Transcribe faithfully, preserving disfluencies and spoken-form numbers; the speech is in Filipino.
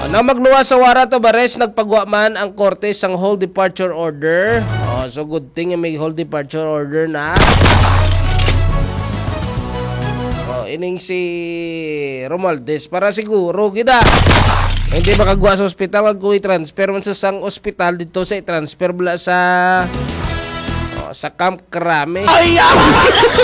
Na magluwa sa warat of arrest, nagpagwa man ang korte sang hold departure order. Oh, so good thing may hold departure order na. Oh, ining si Romualdez para siguro gida. Hindi makagwa sa ospital, wag ko i-transfer man sa sang ospital dito sa i-transfer bula sa oh, sa Camp Crame. Ay!